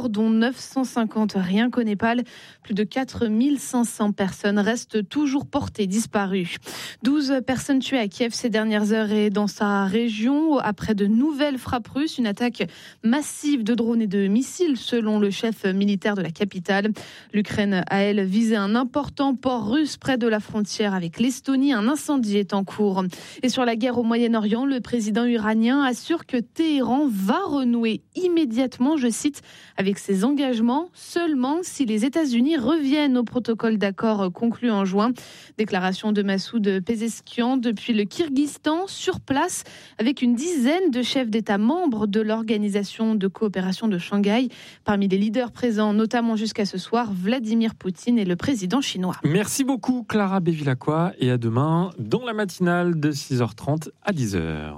dont 950 rien qu'au Népal. Plus de 4500 personnes restent toujours portées disparues. 12 personnes tuées à Kiev ces dernières heures et dans sa région après de nouvelles frappes russes. Une attaque massive de drones et de missiles selon le chef militaire de la capitale. L'Ukraine a, elle, visé un important port russe près de la frontière avec l'Estonie. Un incendie est en cours. Et sur la guerre au Moyen-Orient, le président iranien assure que Téhéran va renouer immédiatement, je cite, avec ses engagements seulement si les États-Unis reviennent au protocole d'accord conclu en juin. Déclaration de Massoud Pezeshkian depuis le Kyrgyzstan sur place avec une dizaine de chefs d'État membres de l'Organisation de coopération de Shanghai. Parmi les leaders présents, notamment jusqu'à ce soir, Vladimir Poutine et le président chinois. Merci beaucoup Clara Bevilacqua et à demain dans la matinale de 6h30 à 10h.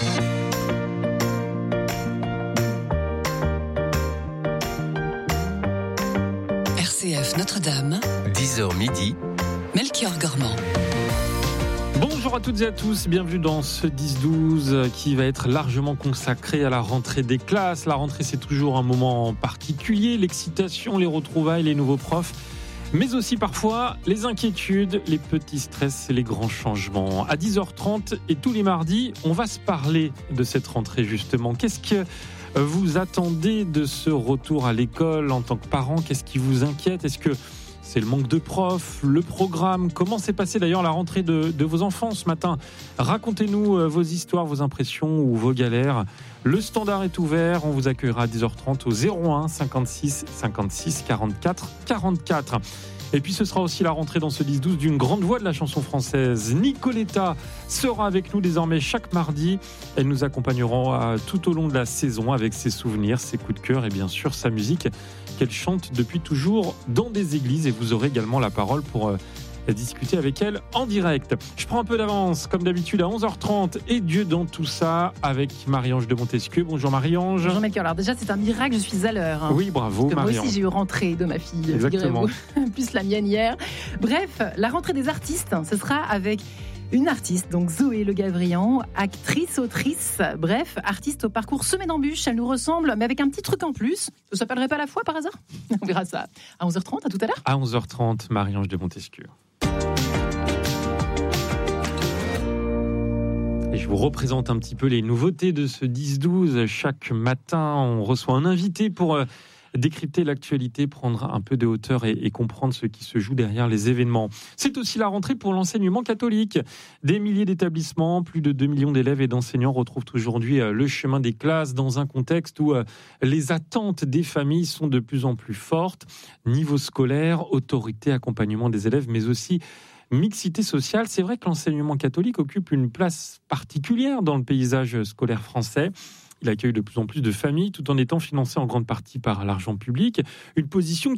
RCF Notre-Dame, 10h midi, Melchior Gormand. Bonjour à toutes et à tous, bienvenue dans ce 10-12 qui va être largement consacré à la rentrée des classes. La rentrée, c'est toujours un moment particulier, l'excitation, les retrouvailles, les nouveaux profs, mais aussi parfois les inquiétudes, les petits stress et les grands changements. À 10h30 et tous les mardis, on va se parler de cette rentrée justement. Qu'est-ce que vous attendez de ce retour à l'école en tant que parent? Qu'est-ce qui vous inquiète? Est-ce que c'est le manque de profs, le programme? Comment s'est passée d'ailleurs la rentrée de vos enfants ce matin? Racontez-nous vos histoires, vos impressions ou vos galères. Le standard est ouvert, on vous accueillera à 10h30 au 01 56 56 44 44. Et puis ce sera aussi la rentrée dans ce 10-12 d'une grande voix de la chanson française. Nicoletta sera avec nous désormais chaque mardi. Elle nous accompagnera tout au long de la saison avec ses souvenirs, ses coups de cœur et bien sûr sa musique qu'elle chante depuis toujours dans des églises. Et vous aurez également la parole pour discuter avec elle en direct. Je prends un peu d'avance, comme d'habitude, à 11h30 et Dieu dans tout ça avec Marie-Ange de Montesquieu. Bonjour Marie-Ange. Bonjour Melchior. Alors déjà, c'est un miracle, je suis à l'heure. Oui, bravo Marie-Ange. Moi Marie-Ange. aussi, j'ai eu rentrée de ma fille. Exactement. Plus la mienne hier. Bref, la rentrée des artistes, ce sera avec une artiste, donc Zoé Le Gavrian, actrice, autrice, bref, artiste au parcours semé d'embûches. Elle nous ressemble, mais avec un petit truc en plus. Ça s'appellerait pas La Foi par hasard? On verra ça à 11h30, à tout à l'heure. À 11h30, Marie-Ange de Montesquieu. Et je vous représente un petit peu les nouveautés de ce 10-12. Chaque matin, on reçoit un invité pour décrypter l'actualité, prendre un peu de hauteur et comprendre ce qui se joue derrière les événements. C'est aussi la rentrée pour l'enseignement catholique. Des milliers d'établissements, plus de 2 millions d'élèves et d'enseignants retrouvent aujourd'hui le chemin des classes dans un contexte où les attentes des familles sont de plus en plus fortes. Niveau scolaire, autorité, accompagnement des élèves, mais aussi mixité sociale. C'est vrai que l'enseignement catholique occupe une place particulière dans le paysage scolaire français. Il accueille de plus en plus de familles tout en étant financé en grande partie par l'argent public. Une position